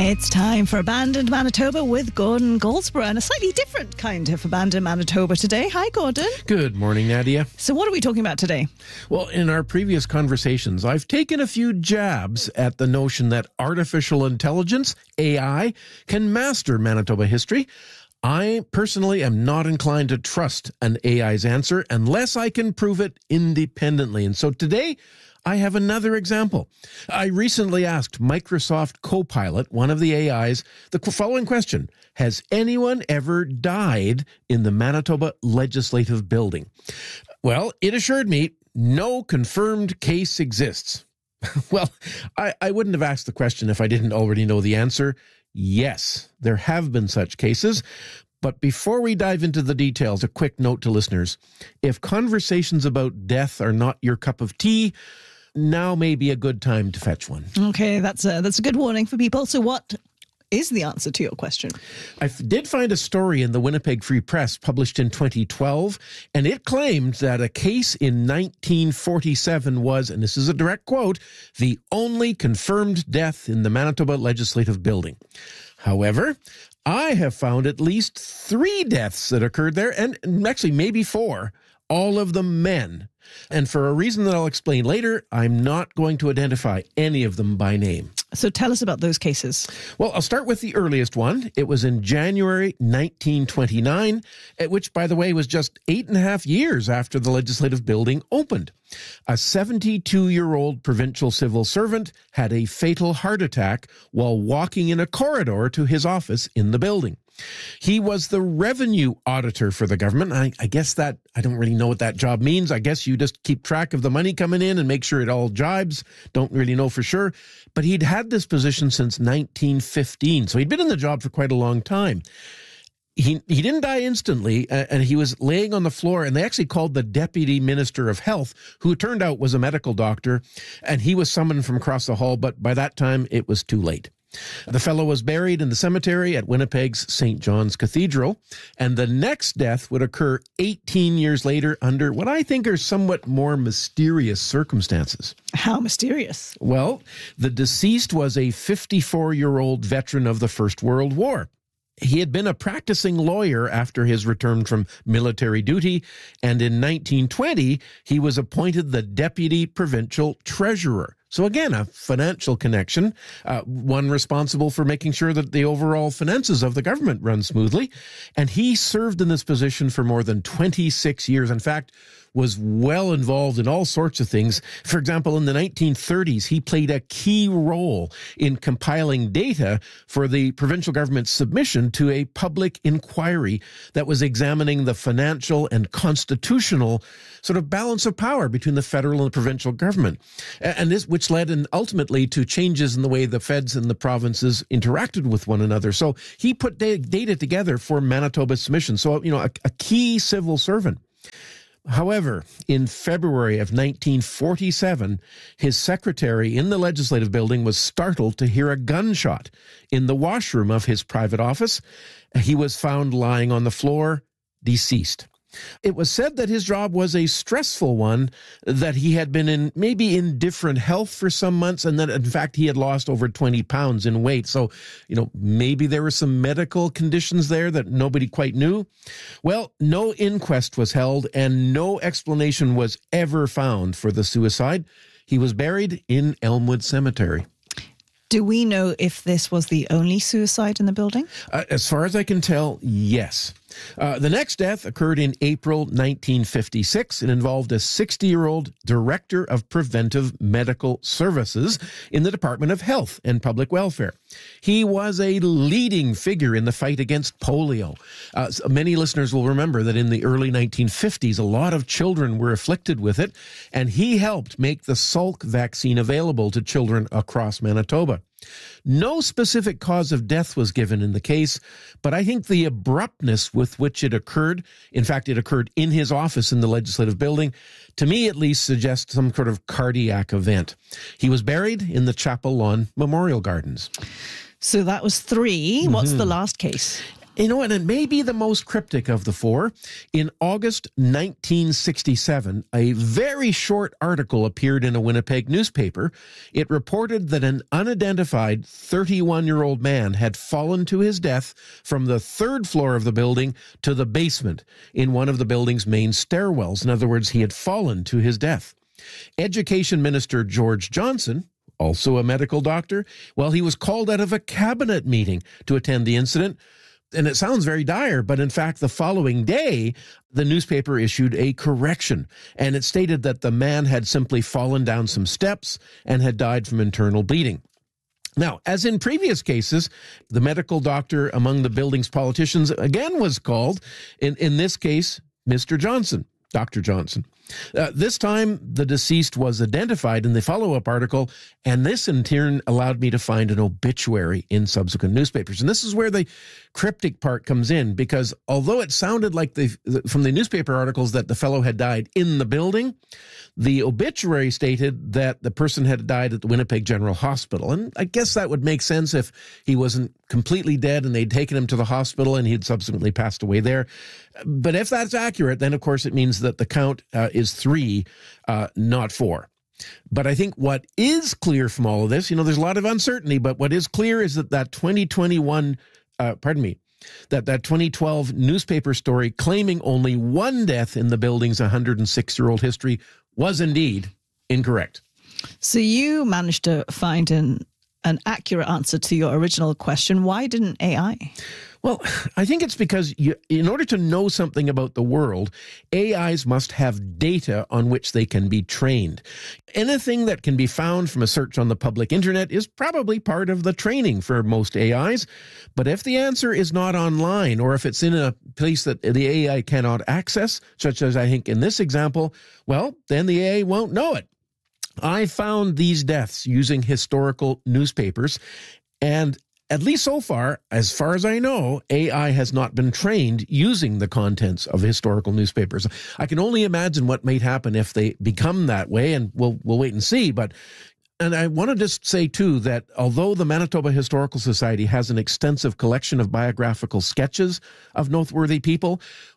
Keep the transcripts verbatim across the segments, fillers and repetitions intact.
It's time for Abandoned Manitoba with Gordon Goldsborough, and a slightly different kind of Abandoned Manitoba today. Hi, Gordon. Good morning, Nadia. So what are we talking about today? Well, in our previous conversations, I've taken a few jabs at the notion that artificial intelligence, A I, can master Manitoba history. I personally am not inclined to trust an A I's answer unless I can prove it independently. And so today, I have another example. I recently asked Microsoft Copilot, one of the A Is, the following question: has anyone ever died in the Manitoba Legislative Building? Well, it assured me no confirmed case exists. Well, I, I wouldn't have asked the question if I didn't already know the answer. Yes, there have been such cases. But before we dive into the details, a quick note to listeners. If conversations about death are not your cup of tea, now may be a good time to fetch one. Okay, that's a, that's a good warning for people. So what is the answer to your question? I did find a story in the Winnipeg Free Press published in twenty twelve, and it claimed that a case in nineteen forty-seven was, and this is a direct quote, the only confirmed death in the Manitoba Legislative Building. However, I have found at least three deaths that occurred there, and actually maybe four, all of them men. And for a reason that I'll explain later, I'm not going to identify any of them by name. So tell us about those cases. Well, I'll start with the earliest one. It was in January nineteen twenty-nine, at which, by the way, was just eight and a half years after the Legislative Building opened. A seventy-two-year-old provincial civil servant had a fatal heart attack while walking in a corridor to his office in the building. He was the revenue auditor for the government. I, I guess that, I don't really know what that job means. I guess you just keep track of the money coming in and make sure it all jibes. Don't really know for sure. But he'd had this position since nineteen fifteen, so he'd been in the job for quite a long time. He he didn't die instantly, uh, and he was laying on the floor, and they actually called the Deputy Minister of Health, who turned out was a medical doctor, and he was summoned from across the hall, but by that time, it was too late. The fellow was buried in the cemetery at Winnipeg's Saint John's Cathedral, and the next death would occur eighteen years later under what I think are somewhat more mysterious circumstances. How mysterious? Well, the deceased was a fifty-four-year-old veteran of the First World War. He had been a practicing lawyer after his return from military duty, and in nineteen twenty, he was appointed the Deputy Provincial Treasurer. So again, a financial connection, uh, one responsible for making sure that the overall finances of the government run smoothly. And he served in this position for more than twenty-six years. In fact, was well involved in all sorts of things. For example, in the nineteen thirties, he played a key role in compiling data for the provincial government's submission to a public inquiry that was examining the financial and constitutional sort of balance of power between the federal and the provincial government. And this, which led in ultimately to changes in the way the feds and the provinces interacted with one another. So he put data together for Manitoba's submission. So, you know, a, a key civil servant. However, in February of nineteen forty-seven, his secretary in the Legislative Building was startled to hear a gunshot in the washroom of his private office. He was found lying on the floor, deceased. It was said that his job was a stressful one, that he had been in maybe in different health for some months, and that in fact he had lost over twenty pounds in weight. So, you know, maybe there were some medical conditions there that nobody quite knew. Well, no inquest was held and no explanation was ever found for the suicide. He was buried in Elmwood Cemetery. Do we know if this was the only suicide in the building? Uh, as far as I can tell, yes. Uh, the next death occurred in April nineteen fifty-six. It involved a sixty-year-old director of preventive medical services in the Department of Health and Public Welfare. He was a leading figure in the fight against polio. Uh, many listeners will remember that in the early nineteen fifties, a lot of children were afflicted with it, and he helped make the Salk vaccine available to children across Manitoba. No specific cause of death was given in the case, but I think the abruptness with which it occurred, in fact, it occurred in his office in the Legislative Building, to me at least suggests some sort of cardiac event. He was buried in the Chapel Lawn Memorial Gardens. So that was three. Mm-hmm. What's the last case? You know, and it may be the most cryptic of the four. In August nineteen sixty-seven, a very short article appeared in a Winnipeg newspaper. It reported that an unidentified thirty-one-year-old man had fallen to his death from the third floor of the building to the basement in one of the building's main stairwells. In other words, he had fallen to his death. Education Minister George Johnson, also a medical doctor, well, he was called out of a cabinet meeting to attend the incident. And it sounds very dire, but in fact, the following day, the newspaper issued a correction, and it stated that the man had simply fallen down some steps and had died from internal bleeding. Now, as in previous cases, the medical doctor among the building's politicians again was called, in, in this case, Mister Johnson, Doctor Johnson. Uh, this time, the deceased was identified in the follow-up article, and this in turn allowed me to find an obituary in subsequent newspapers. And this is where the cryptic part comes in, because although it sounded like the, from the newspaper articles that the fellow had died in the building, the obituary stated that the person had died at the Winnipeg General Hospital. And I guess that would make sense if he wasn't completely dead and they'd taken him to the hospital and he'd subsequently passed away there. But if that's accurate, then of course it means that the count uh, is three, uh, not four. But I think what is clear from all of this, you know, there's a lot of uncertainty, but what is clear is that that twenty twenty-one, uh, pardon me, that that twenty twelve newspaper story claiming only one death in the building's one hundred six-year-old history was indeed incorrect. So you managed to find an, an accurate answer to your original question. Why didn't A I? Well, I think it's because you, in order to know something about the world, A Is must have data on which they can be trained. Anything that can be found from a search on the public internet is probably part of the training for most A Is. But if the answer is not online, or if it's in a place that the A I cannot access, such as I think in this example, well, then the A I won't know it. I found these deaths using historical newspapers, and at least so far, as far as I know, A I has not been trained using the contents of historical newspapers. I can only imagine what might happen if they become that way, and we'll we'll wait and see. But and I want to just say, too, that although the Manitoba Historical Society has an extensive collection of biographical sketches of noteworthy people,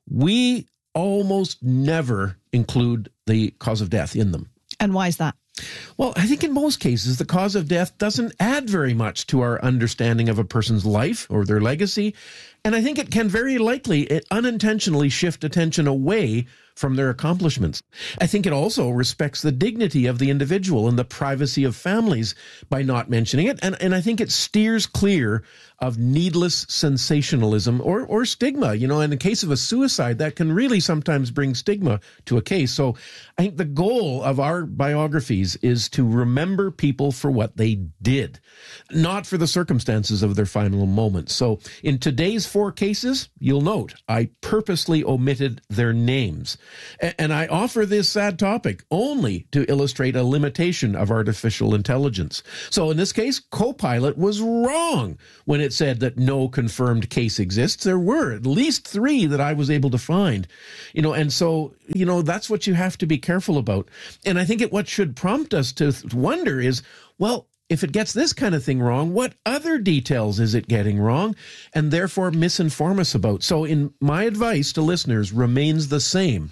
we almost never include the cause of death in them. And why is that? Well, I think in most cases, the cause of death doesn't add very much to our understanding of a person's life or their legacy. And I think it can very likely unintentionally shift attention away from their accomplishments. I think it also respects the dignity of the individual and the privacy of families by not mentioning it. And, and I think it steers clear of needless sensationalism or, or stigma. You know, in the case of a suicide, that can really sometimes bring stigma to a case. So I think the goal of our biographies is to remember people for what they did, not for the circumstances of their final moments. So in today's four cases, you'll note I purposely omitted their names. And I offer this sad topic only to illustrate a limitation of artificial intelligence. So in this case, Copilot was wrong when it said that no confirmed case exists. There were at least three that I was able to find. You know, and so, you know, that's what you have to be careful about. And I think it what should prompt us to wonder is, well, if it gets this kind of thing wrong, what other details is it getting wrong and therefore misinform us about? So in my advice to listeners remains the same.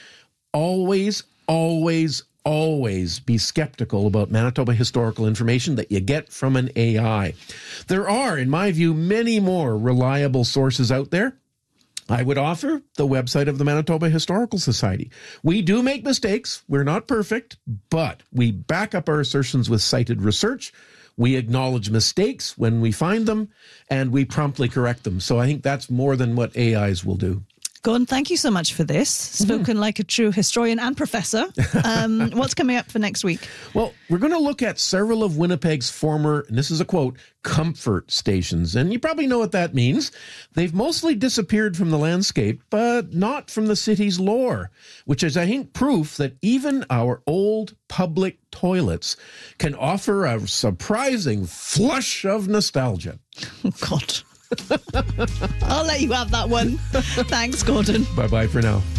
Always, always, always be skeptical about Manitoba historical information that you get from an A I. There are, in my view, many more reliable sources out there. I would offer the website of the Manitoba Historical Society. We do make mistakes. We're not perfect, but we back up our assertions with cited research. We acknowledge mistakes when we find them, and we promptly correct them. So I think that's more than what A Is will do. Gordon, thank you so much for this. Spoken mm. like a true historian and professor. Um, what's coming up for next week? Well, we're going to look at several of Winnipeg's former, and this is a quote, comfort stations. And you probably know what that means. They've mostly disappeared from the landscape, but not from the city's lore, which is, I think, proof that even our old public toilets can offer a surprising flush of nostalgia. Oh, God. I'll let you have that one. Thanks, Gordon. Bye-bye for now.